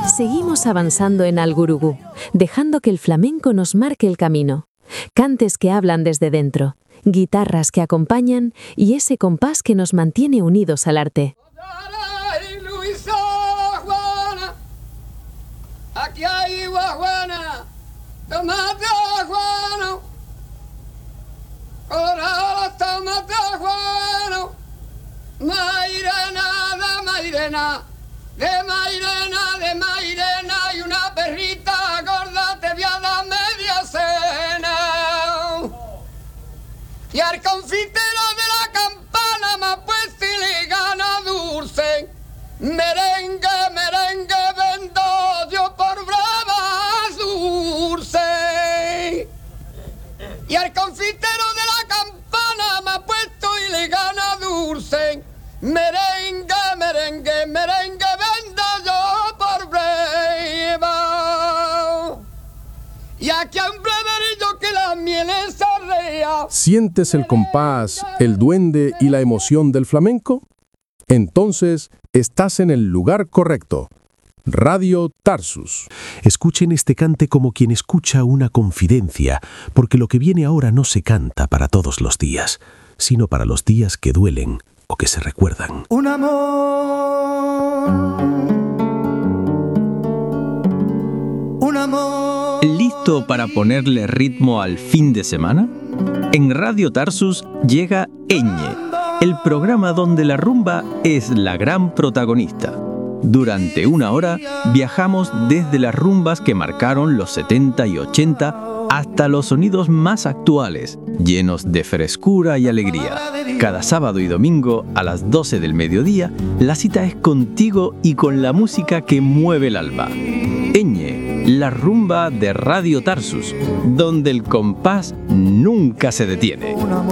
Seguimos avanzando en Algurugú, dejando que el flamenco nos marque el camino. Cantes que hablan desde dentro, guitarras que acompañan y ese compás que nos mantiene unidos al arte. Aquí hay guajuana, tomate guano, colorado tomate guano, mairena de mairena, de mairena y una perrita gorda te voy a dar media cena. Y al confitero de la campana me ha puesto y le gana dulce, merengue, merengue vendo yo por bravas dulce. Y al confitero de la campana me ha puesto y le gana dulce, merengue, merengue, merengue vendo yo por brava. Y aquí a un breverillo que la miel es arrea. ¿Sientes el compás, el duende y la emoción del flamenco? Entonces, estás en el lugar correcto. Radio Tarsus. Escuchen este cante como quien escucha una confidencia, porque lo que viene ahora no se canta para todos los días, sino para los días que duelen o que se recuerdan. Un amor. Un amor. ¿Listo para ponerle ritmo al fin de semana? En Radio Tarsus llega Eñe, el programa donde la rumba es la gran protagonista. Durante una hora viajamos desde las rumbas que marcaron los 70 y 80 hasta los sonidos más actuales, llenos de frescura y alegría. Cada sábado y domingo a las 12 del mediodía, la cita es contigo y con la música que mueve el alma. Eñe, la rumba de Radio Tarsus, donde el compás nunca se detiene.